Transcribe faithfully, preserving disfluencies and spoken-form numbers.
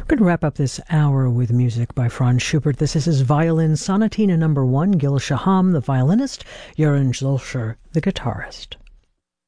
We're going to wrap up this hour with music by Franz Schubert. This is his Violin Sonatina number one, Gil Shaham, the violinist, Jeroen Zülscher, the guitarist.